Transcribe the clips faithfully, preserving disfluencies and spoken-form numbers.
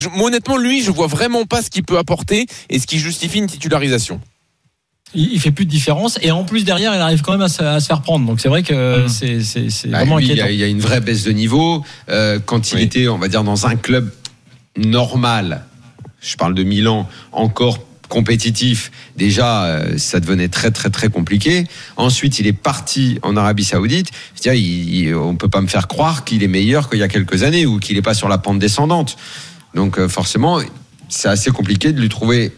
Je, moi, honnêtement, lui, je vois vraiment pas ce qu'il peut apporter et ce qui justifie une titularisation. Il, il fait plus de différence et en plus derrière, il arrive quand même à se, à se faire prendre. Donc c'est vrai que mmh. c'est, c'est, c'est bah, vraiment lui, inquiétant. Il y, y a une vraie baisse de niveau. Euh, quand il oui. était, on va dire, dans un club normal, je parle de Milan, encore compétitif, déjà euh, ça devenait très très très compliqué. Ensuite il est parti en Arabie Saoudite. C'est-à-dire, il, il, on peut pas me faire croire qu'il est meilleur qu'il y a quelques années ou qu'il est pas sur la pente descendante. Donc euh, forcément c'est assez compliqué de lui trouver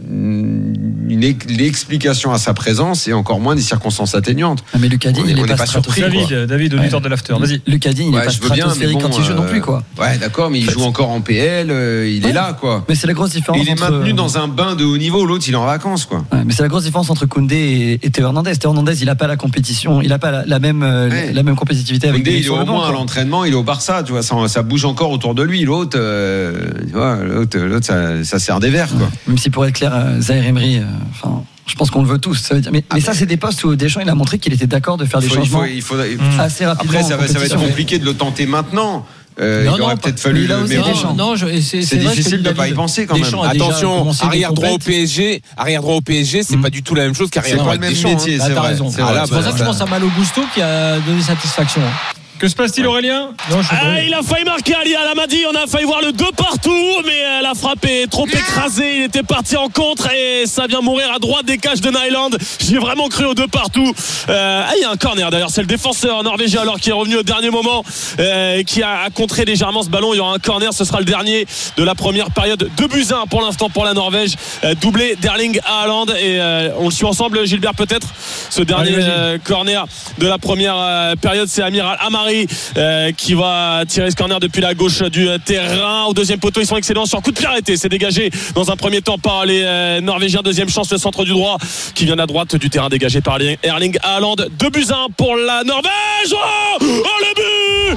une l'explication à sa présence et encore moins des circonstances atténuantes. Ah mais Lucas Digne, il est pas, pas surpris. David, quoi. David, auditeur ouais. de l'After, vas-y. Lucas Digne, il ouais, est pas stratosphérique bon, quand il joue non plus, quoi. Ouais, d'accord, mais il joue encore en P L, euh, il ouais. est là, quoi. Mais c'est la grosse différence. Et il est entre... maintenu dans un bain de haut niveau, l'autre il est en vacances, quoi. Ouais, mais c'est la grosse différence entre Koundé et, et Théo Hernandez. Théo Hernandez, il a pas la compétition, il a pas la, la même ouais. la même compétitivité avec Koundé, il est au moins à l'entraînement, il est au Barça, tu vois, ça, ça bouge encore autour de lui. L'autre, euh, tu vois, l'autre, l'autre, ça, ça sert des verres, quoi. Même si pour être clair, Zaïre Emery, enfin. Je pense qu'on le veut tous. Ça veut dire, mais, ah mais ça, c'est des postes où Deschamps il a montré qu'il était d'accord de faire des faut, changements il faut, il faut, il faut, assez rapidement. Après, ça va, ça va être compliqué de le tenter maintenant. Euh, non, il aurait non, peut-être fallu le. Mais non, non, je, c'est, c'est, c'est difficile de ne pas y penser quand même. Attention, arrière droit au P S G, arrière droit au P S G, c'est mmh. pas du tout la même chose qu'arrière droit avec Deschamps. Métier, hein. c'est, ah, vrai, raison. c'est, ah, vrai, c'est pour ça que je pense à Malo Gusto qui a donné satisfaction. Que se passe-t-il, Aurélien? Non, je sais pas. Il a failli marquer Ali Alamadi, on a failli voir le deux partout, mais la frappe est trop écrasée. Il était parti en contre et ça vient mourir à droite des cages de Nyland. J'y ai vraiment cru au deux partout. Euh, ah, il y a un corner d'ailleurs, c'est le défenseur norvégien alors qui est revenu au dernier moment, euh, qui a, a contré légèrement ce ballon. Il y aura un corner, ce sera le dernier de la première période. deux buts à un pour l'instant pour la Norvège, euh, doublé d'Erling Haaland et euh, on le suit ensemble, Gilbert, peut-être. Ce dernier Allez, euh, corner de la première euh, période, c'est Amir Amari Euh, qui va tirer ce corner depuis la gauche du terrain. Au deuxième poteau, ils sont excellents sur coup de pied arrêté. C'est dégagé dans un premier temps par les euh, Norvégiens. Deuxième chance, le centre du droit qui vient à droite du terrain, dégagé par Erling Haaland. deux buts à un pour la Norvège. Oh, oh le but!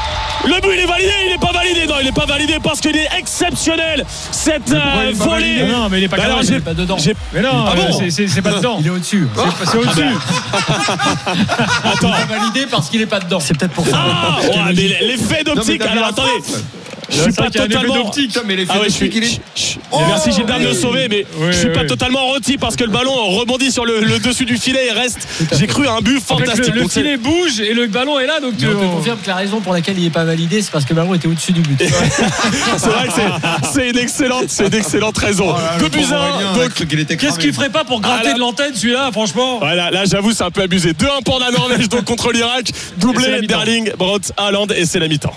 Le but il est validé, il n'est pas validé. Non, il n'est pas validé parce qu'il est exceptionnel. Cette euh, volée. Non, mais il n'est pas, bah alors, j'ai... pas dedans. J'ai... Mais non, ah bon c'est, c'est, c'est pas dedans. Il est au-dessus. C'est, oh. c'est au-dessus. Attends. Il n'est pas validé parce qu'il n'est pas dedans. C'est peut-être pour ça. Ah, ouais, mais l'effet d'optique. Alors attendez. Je suis pas totalement d'optique, mais l'effet ah ouais, d'optique, je suis... il est... Oh merci Gilbert de le sauver, mais oui, je suis oui, pas oui. totalement rôti parce que le ballon rebondit sur le, le dessus du filet et reste. J'ai cru à un but fantastique. En fait, le, le filet bouge et le ballon est là, donc tu on te confirme que la raison pour laquelle il n'est pas validé, c'est parce que le ballon était au-dessus du but. C'est vrai que c'est, c'est une excellente, c'est une excellente raison. Oh deux buts à un. Donc qu'est-ce qu'il ferait pas pour gratter ah, là, de l'antenne celui-là, franchement? Voilà, là j'avoue c'est un peu abusé. deux un pour la Norvège donc contre l'Irak, doublé d'Erling Braut Haaland et c'est la mi-temps.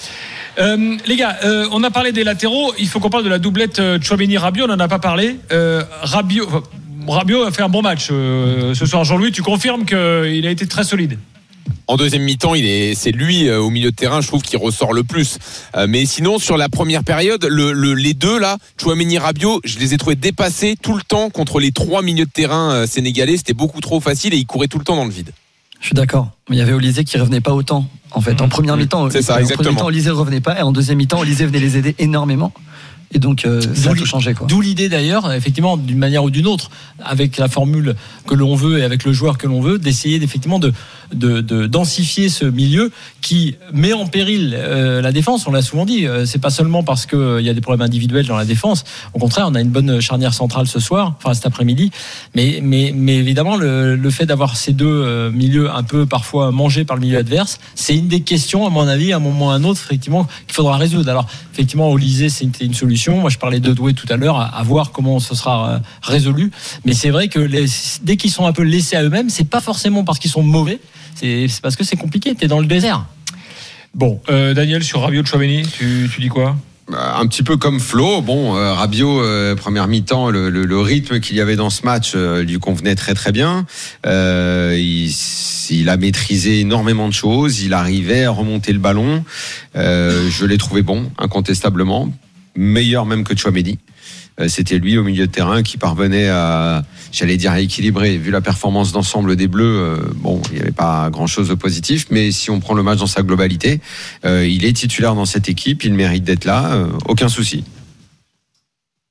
Euh, les gars, euh, on a parlé des latéraux. Il faut qu'on parle de la doublette euh, Tchouaméni-Rabiot. On n'en a pas parlé. Euh, Rabiot, enfin, Rabiot a fait un bon match euh, ce soir. Jean-Louis, tu confirmes qu'il a été très solide? En deuxième mi-temps, il est, c'est lui euh, au milieu de terrain, je trouve qu'il ressort le plus. Euh, mais sinon, sur la première période, le, le, les deux là, Tchouaméni-Rabiot, je les ai trouvés dépassés tout le temps contre les trois milieux de terrain euh, sénégalais. C'était beaucoup trop facile et ils couraient tout le temps dans le vide. Je suis d'accord. Mais il y avait Olysée qui revenait pas autant. En fait, en première mi-temps, c'est ça, en exactement. première mi-temps, Olysée revenait pas, et en deuxième mi-temps, Olysée venait les aider énormément. Et donc, euh, ça a tout changé, quoi. D'où l'idée d'ailleurs, effectivement, d'une manière ou d'une autre, avec la formule que l'on veut et avec le joueur que l'on veut, d'essayer effectivement de, de, de densifier ce milieu qui met en péril euh, la défense. On l'a souvent dit. Euh, c'est pas seulement parce que euh, il y a des problèmes individuels dans la défense. Au contraire, on a une bonne charnière centrale ce soir, enfin cet après-midi. Mais, mais, mais évidemment, le, le fait d'avoir ces deux euh, milieux un peu parfois mangés par le milieu adverse, c'est une des questions, à mon avis, à un moment ou à un autre, effectivement, qu'il faudra résoudre. Alors, effectivement, Olysée, c'était une solution. Moi, je parlais de Doué tout à l'heure, à, à voir comment ce sera euh, résolu. Mais c'est vrai que les, dès qu'ils sont un peu laissés à eux-mêmes, c'est pas forcément parce qu'ils sont mauvais, c'est, c'est parce que c'est compliqué. T'es dans le désert. Bon, euh, Daniel, sur Rabiot, Tchouaméni, tu, tu dis quoi? Un petit peu comme Flo, bon, euh, Rabiot, euh, première mi-temps, le, le, le rythme qu'il y avait dans ce match euh, lui convenait très très bien. Euh, il, il a maîtrisé énormément de choses, il arrivait à remonter le ballon. Euh, je l'ai trouvé bon, incontestablement, meilleur même que Tchouaméni. Euh, c'était lui au milieu de terrain qui parvenait à, j'allais dire, à équilibrer. Vu la performance d'ensemble des Bleus, euh, bon, il n'y avait pas grand-chose de positif, mais si on prend le match dans sa globalité, euh, il est titulaire dans cette équipe, il mérite d'être là, euh, aucun souci.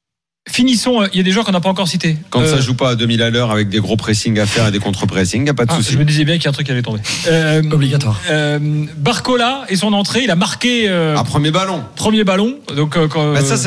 Finissons, il y a des joueurs qu'on n'a pas encore cités. Quand Euh, ça joue pas à deux mille à l'heure avec des gros pressings à faire et des contre-pressings, y a pas de ah, souci. je me disais bien qu'il y a un truc qui allait tomber. Euh, Obligatoire. Euh, Barcola et son entrée, il a marqué euh, Un premier ballon. premier ballon. Donc, euh, quand, Bah, ça, euh,